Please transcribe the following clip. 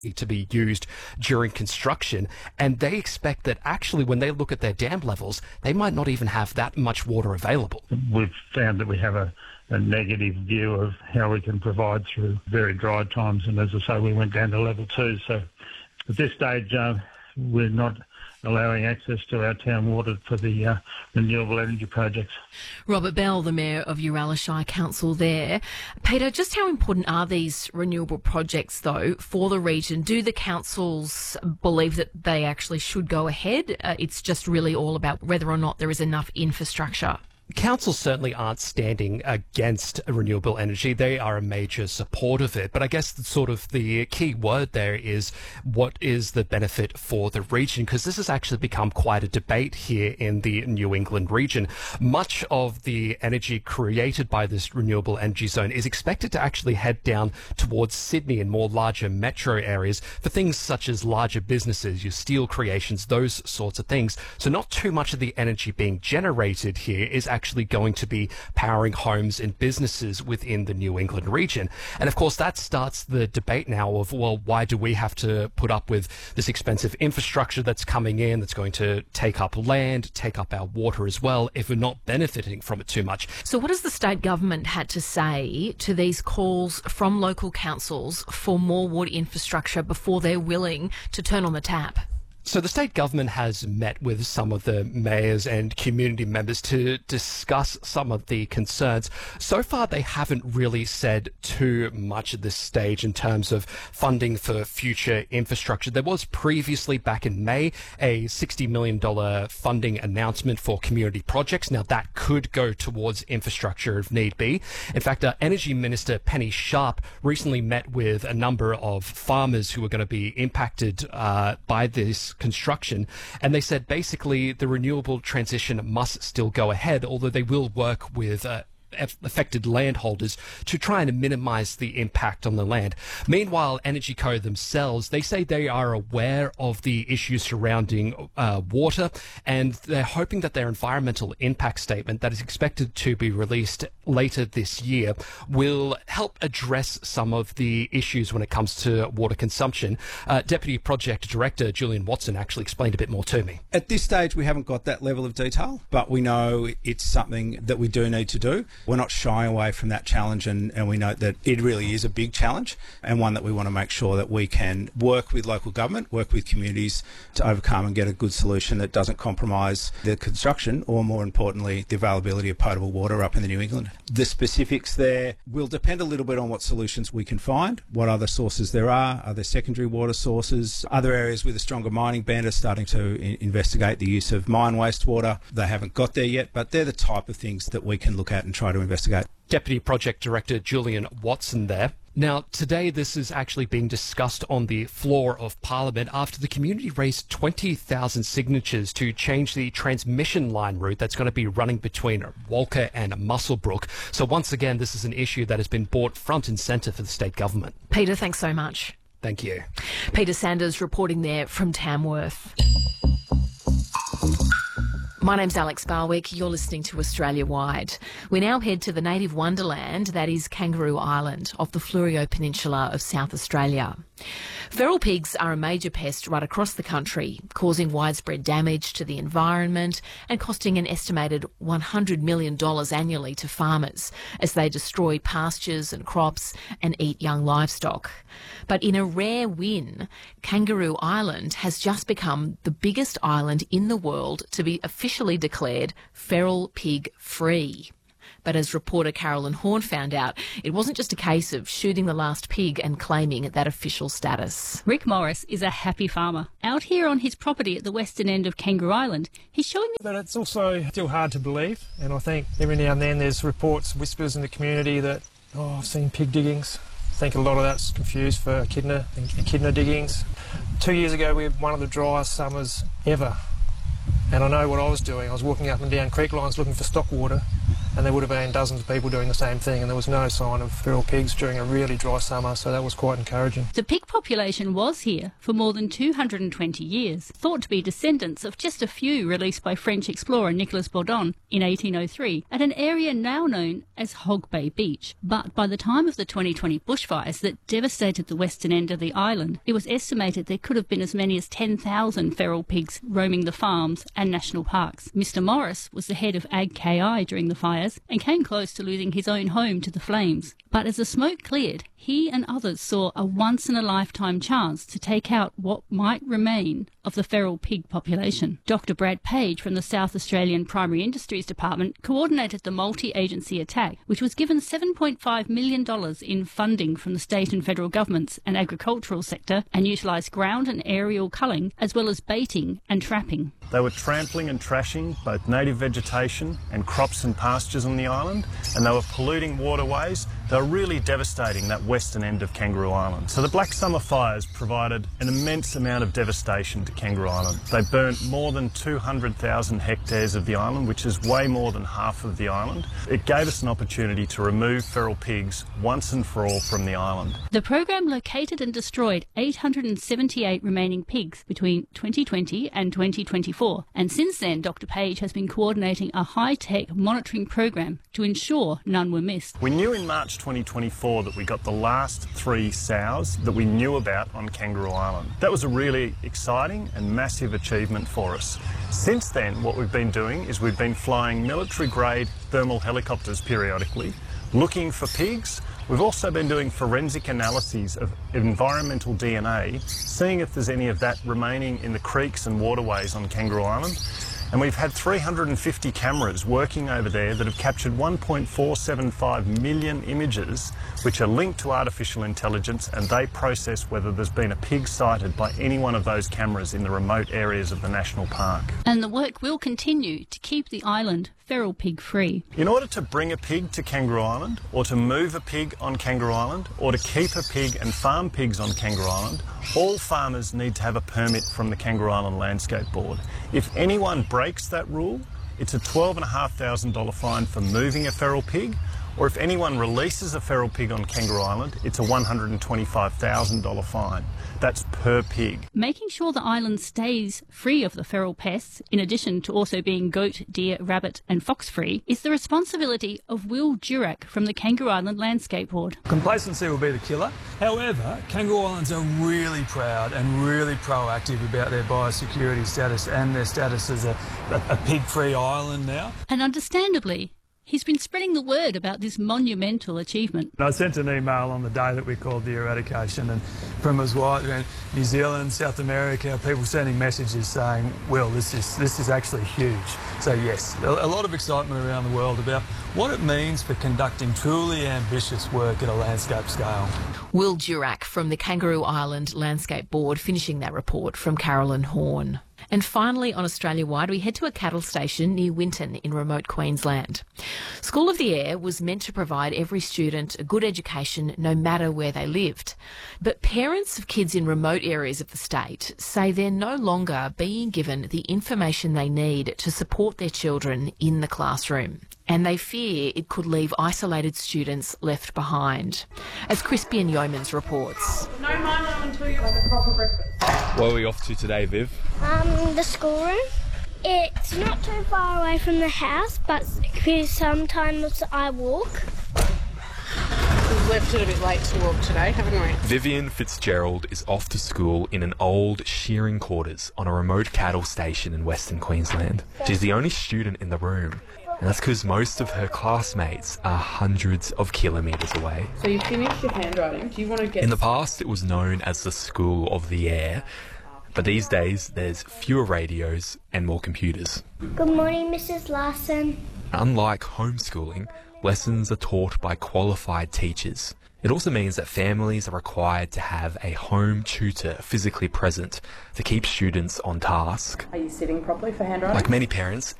to be used during construction, and they expect that actually when they look at their dam levels, they might not even have that much water available. We've found that we have a negative view of how we can provide through very dry times, and as I say, we went down to level 2. So at this stage, we're not allowing access to our town water for the renewable energy projects. Robert Bell, the Mayor of Uralla Shire Council there. Peter, just how important are these renewable projects, though, for the region? Do the councils believe that they actually should go ahead? It's just really all about whether or not there is enough infrastructure. Councils certainly aren't standing against renewable energy. They are a major support of it. But I guess the key word there is what is the benefit for the region? Because this has actually become quite a debate here in the New England region. Much of the energy created by this renewable energy zone is expected to actually head down towards Sydney and more larger metro areas for things such as larger businesses, your steel creations, those sorts of things. So not too much of the energy being generated here is actually going to be powering homes and businesses within the New England region. And of course, that starts the debate now of, well, why do we have to put up with this expensive infrastructure that's coming in, that's going to take up land, take up our water as well, if we're not benefiting from it too much? So what has the state government had to say to these calls from local councils for more water infrastructure before they're willing to turn on the tap? So the state government has met with some of the mayors and community members to discuss some of the concerns. So far, they haven't really said too much at this stage in terms of funding for future infrastructure. There was previously, back in May, a $60 million funding announcement for community projects. Now, that could go towards infrastructure if need be. In fact, Energy Minister Penny Sharp recently met with a number of farmers who are going to be impacted by this construction, and they said basically the renewable transition must still go ahead, although they will work with affected landholders to try and minimise the impact on the land. Meanwhile, Energy Co themselves, they say they are aware of the issues surrounding water, and they're hoping that their environmental impact statement that is expected to be released later this year will help address some of the issues when it comes to water consumption. Deputy Project Director Julian Watson actually explained a bit more to me. At this stage, we haven't got that level of detail, but we know it's something that we do need to do. We're not shying away from that challenge, and we note that it really is a big challenge and one that we want to make sure that we can work with local government, work with communities to overcome and get a good solution that doesn't compromise the construction or, more importantly, the availability of potable water up in the New England. The specifics there will depend a little bit on what solutions we can find, what other sources there are there secondary water sources. Other areas with a stronger mining ban are starting to investigate the use of mine wastewater. They haven't got there yet, but they're the type of things that we can look at and try to investigate. Deputy Project Director Julian Watson there. Now, today this is actually being discussed on the floor of Parliament after the community raised 20,000 signatures to change the transmission line route that's going to be running between Walker and Muswellbrook. So once again, this is an issue that has been brought front and centre for the state government. Peter, thanks so much. Thank you. Peter Sanders reporting there from Tamworth. My name's Alex Barwick. You're listening to Australia Wide. We now head to the native wonderland that is Kangaroo Island off the Fleurieu Peninsula of South Australia. Feral pigs are a major pest right across the country, causing widespread damage to the environment and costing an estimated $100 million annually to farmers as they destroy pastures and crops and eat young livestock. But in a rare win, Kangaroo Island has just become the biggest island in the world to be officially declared feral pig free. But as reporter Carolyn Horn found out, it wasn't just a case of shooting the last pig and claiming that official status. Rick Morris is a happy farmer. Out here on his property at the western end of Kangaroo Island, he's showing me... But it's also still hard to believe, and I think every now and then there's reports, whispers in the community that, I've seen pig diggings. I think a lot of that's confused for echidna and echidna diggings. 2 years ago we had one of the driest summers ever, and I know what I was doing. I was walking up and down creek lines looking for stock water, and there would have been dozens of people doing the same thing, and there was no sign of feral pigs during a really dry summer, so that was quite encouraging. The pig population was here for more than 220 years, thought to be descendants of just a few released by French explorer Nicolas Baudon in 1803 at an area now known as Hog Bay Beach. But by the time of the 2020 bushfires that devastated the western end of the island, it was estimated there could have been as many as 10,000 feral pigs roaming the farms and national parks. Mr Morris was the head of AgKI during the fires and came close to losing his own home to the flames. But as the smoke cleared, he and others saw a once-in-a-lifetime chance to take out what might remain of the feral pig population. Dr Brad Page from the South Australian Primary Industries Department coordinated the multi-agency attack, which was given $7.5 million in funding from the state and federal governments and agricultural sector, and utilised ground and aerial culling as well as baiting and trapping. They were trampling and trashing both native vegetation and crops and pastures on the island, and they were polluting waterways. They were really devastating that western end of Kangaroo Island. So the Black Summer fires provided an immense amount of devastation to Kangaroo Island. They burnt more than 200,000 hectares of the island, which is way more than half of the island. It gave us an opportunity to remove feral pigs once and for all from the island. The program located and destroyed 878 remaining pigs between 2020 and 2024, and since then Dr Page has been coordinating a high-tech monitoring program to ensure none were missed. We knew in March 2024 that we got the last 3 sows that we knew about on Kangaroo Island. That was a really exciting and massive achievement for us. Since then, what we've been doing is we've been flying military-grade thermal helicopters periodically, looking for pigs. We've also been doing forensic analyses of environmental DNA, seeing if there's any of that remaining in the creeks and waterways on Kangaroo Island. And we've had 350 cameras working over there that have captured 1.475 million images, which are linked to artificial intelligence, and they process whether there's been a pig sighted by any one of those cameras in the remote areas of the national park. And the work will continue to keep the island feral pig free. In order to bring a pig to Kangaroo Island, or to move a pig on Kangaroo Island, or to keep a pig and farm pigs on Kangaroo Island, all farmers need to have a permit from the Kangaroo Island Landscape Board. If anyone breaks that rule, it's a $12,500 fine for moving a feral pig, or if anyone releases a feral pig on Kangaroo Island, it's a $125,000 fine. That's per pig. Making sure the island stays free of the feral pests, in addition to also being goat, deer, rabbit and fox free, is the responsibility of Will Durack from the Kangaroo Island Landscape Board. Complacency will be the killer. However, Kangaroo Islands are really proud and really proactive about their biosecurity status and their status as a pig-free island now. And understandably, he's been spreading the word about this monumental achievement. I sent an email on the day that we called the eradication, and from as wide around New Zealand, South America, people sending messages saying, well, this is actually huge. So yes, a lot of excitement around the world about what it means for conducting truly ambitious work at a landscape scale. Will Durack from the Kangaroo Island Landscape Board finishing that report from Carolyn Horn. And finally, on Australia-wide, we head to a cattle station near Winton in remote Queensland. School of the Air was meant to provide every student a good education no matter where they lived. But parents of kids in remote areas of the state say they're no longer being given the information they need to support their children in the classroom. And they fear it could leave isolated students left behind. As Crispian Yeomans reports. No mama until you have a proper breakfast. Where are we off to today, Viv? The schoolroom. It's not too far away from the house, but because sometimes I walk. We've left it a bit late to walk today, haven't we? Vivian Fitzgerald is off to school in an old shearing quarters on a remote cattle station in Western Queensland. She's the only student in the room, and that's because most of her classmates are hundreds of kilometres away. So you finished your handwriting. Do you want to get... In the past, it was known as the School of the Air, but these days there's fewer radios and more computers. Good morning, Mrs. Larson. Unlike homeschooling, lessons are taught by qualified teachers. It also means that families are required to have a home tutor physically present to keep students on task. Are you sitting properly for handwriting? Like many parents,